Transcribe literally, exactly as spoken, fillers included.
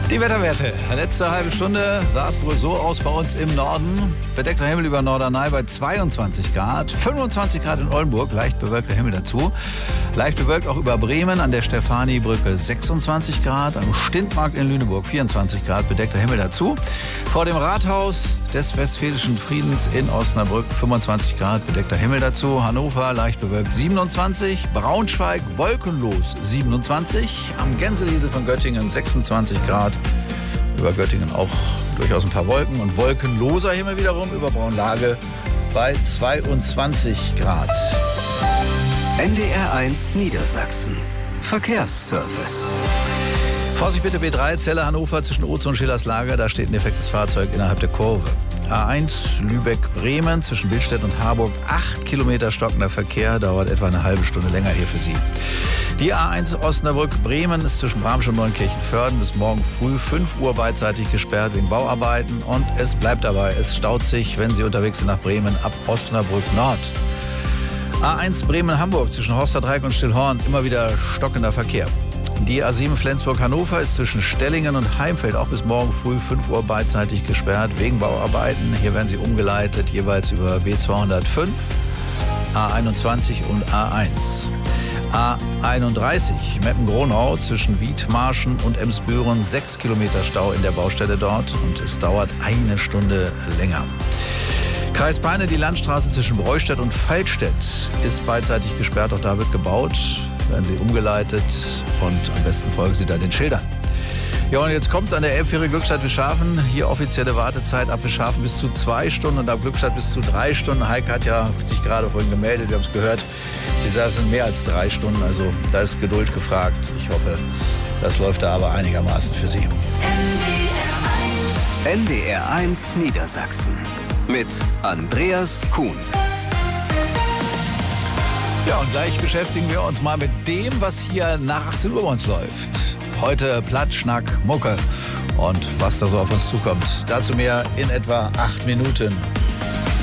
Die Wetterwerte. Letzte halbe Stunde sah es wohl so aus bei uns im Norden. Bedeckter Himmel über Norderney bei zweiundzwanzig Grad. fünfundzwanzig Grad in Oldenburg, leicht bewölkter Himmel dazu. Leicht bewölkt auch über Bremen, an der Stefani-Brücke sechsundzwanzig Grad. Am Stintmarkt in Lüneburg vierundzwanzig Grad, bedeckter Himmel dazu. Vor dem Rathaus des Westfälischen Friedens in Osnabrück fünfundzwanzig Grad, bedeckter Himmel dazu. Hannover leicht bewölkt siebenundzwanzig. Braunschweig wolkenlos siebenundzwanzig. Am Gänseliesel von Göttingen sechsundzwanzig Grad. Über Göttingen auch durchaus ein paar Wolken und wolkenloser Himmel wiederum über Braunlage bei zweiundzwanzig Grad. N D R eins Niedersachsen. Verkehrsservice. Vorsicht bitte B drei, Celle Hannover zwischen Oze und Schillerslage. Da steht ein defektes Fahrzeug innerhalb der Kurve. A eins Lübeck-Bremen zwischen Billstedt und Harburg. Acht Kilometer stockender Verkehr, dauert etwa eine halbe Stunde länger hier für Sie. Die A eins Osnabrück-Bremen ist zwischen Bramsch und Neunkirchen-Vörden bis morgen früh fünf Uhr beidseitig gesperrt wegen Bauarbeiten. Und es bleibt dabei, es staut sich, wenn Sie unterwegs sind nach Bremen, ab Osnabrück Nord. A eins Bremen-Hamburg zwischen Horsterdreieck und Stillhorn, immer wieder stockender Verkehr. Die A sieben Flensburg-Hannover ist zwischen Stellingen und Heimfeld auch bis morgen früh fünf Uhr beidseitig gesperrt wegen Bauarbeiten. Hier werden sie umgeleitet, jeweils über B zweihundertfünf, A einundzwanzig und A eins. A einunddreißig Meppen-Gronau zwischen Wiedmarschen und Emsbüren, sechs Kilometer Stau in der Baustelle dort und es dauert eine Stunde länger. Kreis Peine, die Landstraße zwischen Breustedt und Fallstedt ist beidseitig gesperrt, auch da wird gebaut. Werden Sie umgeleitet und am besten folgen Sie da den Schildern. Ja, und jetzt kommt es an der Elbphäre Glückstadt-Wischhafen. Hier offizielle Wartezeit ab Wischhafen bis zu zwei Stunden und ab Glückstadt bis zu drei Stunden. Heike hat ja sich gerade vorhin gemeldet, wir haben es gehört. Sie saßen mehr als drei Stunden, also da ist Geduld gefragt. Ich hoffe, das läuft da aber einigermaßen für Sie. N D R eins Niedersachsen mit Andreas Kuhn. Ja, und gleich beschäftigen wir uns mal mit dem, was hier nach achtzehn Uhr bei uns läuft. Heute Plattschnack, Mucke und was da so auf uns zukommt. Dazu mehr in etwa acht Minuten.